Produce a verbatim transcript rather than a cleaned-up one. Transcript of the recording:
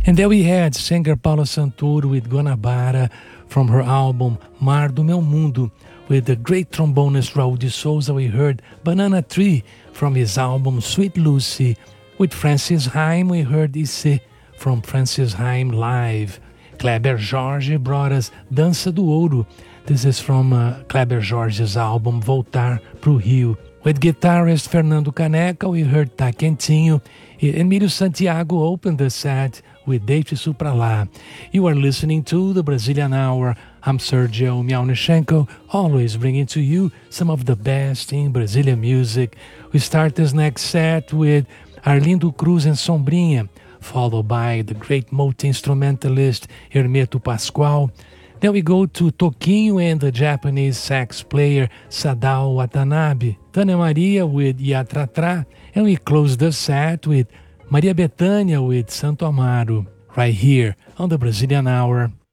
And there we had singer Paula Santoro with Guanabara from her album Mar do Meu Mundo. With the great trombonist Raul de Souza, we heard Banana Tree from his album Sweet Lucy. With Francis Haim, we heard Issê from Francis Haim Live. Kleber Jorge brought us Dança do Ouro. This is from uh, Kleber Jorge's album Voltar pro Rio. With guitarist Fernando Caneca, we heard Tá Quentinho. Emílio Santiago opened the set with Deixe Isso Pra Lá. You are listening to the Brazilian Hour. I'm Sergio Mialnichenko, always bringing to you some of the best in Brazilian music. We start this next set with Arlindo Cruz and Sombrinha, followed by the great multi-instrumentalist Hermeto Pascoal. Then we go to Toquinho and the Japanese sax player Sadao Watanabe, Tânia Maria with Yatratra, and we close the set with Maria Bethânia with Santo Amaro, right here on the Brazilian Hour.